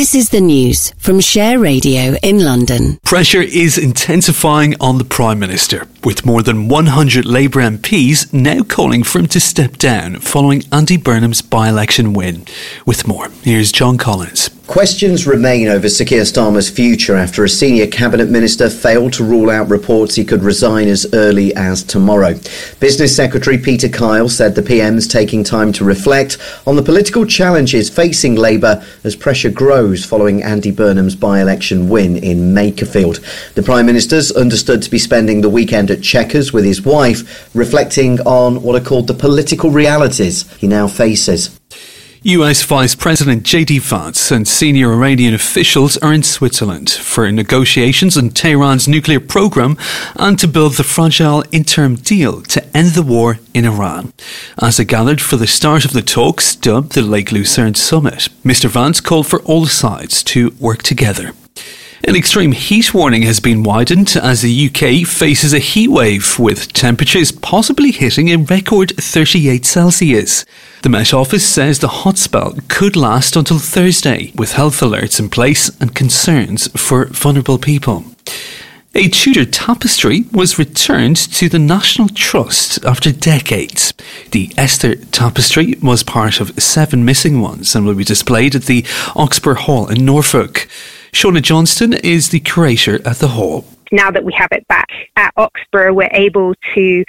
This is the news from Share Radio in London. Pressure is intensifying on the Prime Minister, with more than 100 Labour MPs now calling for him to step down following Andy Burnham's by-election win. With more, here's John Collins. Questions remain over Sir Keir Starmer's future after a senior cabinet minister failed to rule out reports he could resign as early as tomorrow. Business Secretary Peter Kyle said the PM's taking time to reflect on the political challenges facing Labour as pressure grows following Andy Burnham's by-election win in Makerfield. The Prime Minister's understood to be spending the weekend at Chequers with his wife, reflecting on what are called the political realities he now faces. US Vice President J.D. Vance and senior Iranian officials are in Switzerland for negotiations on Tehran's nuclear program and to build the fragile interim deal to end the war in Iran. As they gathered for the start of the talks dubbed the Lake Lucerne Summit, Mr. Vance called for all sides to work together. An extreme heat warning has been widened as the UK faces a heat wave with temperatures possibly hitting a record 38 Celsius. The Met Office says the hot spell could last until Thursday, with health alerts in place and concerns for vulnerable people. A Tudor tapestry was returned to the National Trust after decades. The Esther tapestry was part of 7 missing ones and will be displayed at the Oxburgh Hall in Norfolk. Shauna Johnston is the curator at the hall. Now that we have it back at Oxburgh, we're able to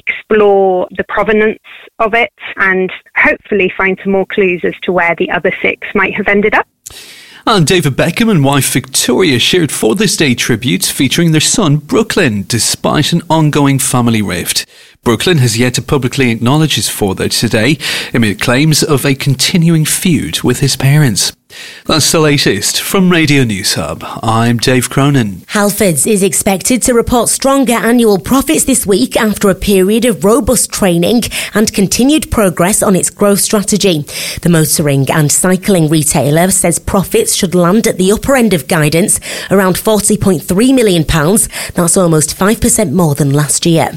explore the provenance of it and hopefully find some more clues as to where the other 6 might have ended up. And David Beckham and wife Victoria shared Father's Day tributes featuring their son Brooklyn, despite an ongoing family rift. Brooklyn has yet to publicly acknowledge his father today amid claims of a continuing feud with his parents. That's the latest from Radio News Hub. I'm Dave Cronin. Halfords is expected to report stronger annual profits this week after a period of robust training and continued progress on its growth strategy. The motoring and cycling retailer says profits should land at the upper end of guidance, around £40.3 million. That's almost 5% more than last year.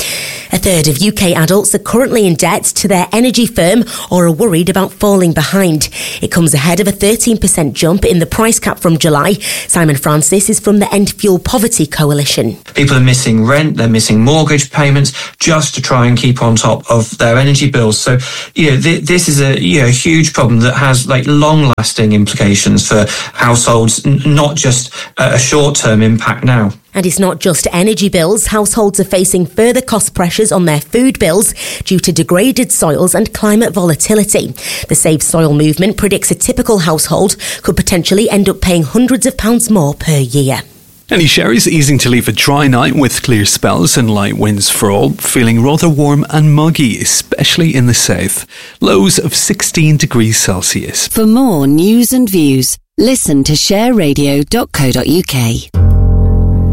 A third of UK adults are currently in debt to their energy firm or are worried about falling behind. It comes ahead of a 13% jump in the price cap from July. Simon Francis is from the End Fuel Poverty Coalition. People are missing rent, they're missing mortgage payments just to try and keep on top of their energy bills. So, this is a huge problem that has long-lasting implications for households, not just a short-term impact now. And it's not just energy bills. Households are facing further cost pressures on their food bills due to degraded soils and climate volatility. The Save Soil movement predicts a typical household could potentially end up paying hundreds of pounds more per year. Any Sherry's easing to leave a dry night with clear spells and light winds for all, feeling rather warm and muggy, especially in the south. Lows of 16 degrees Celsius. For more news and views, listen to shareradio.co.uk.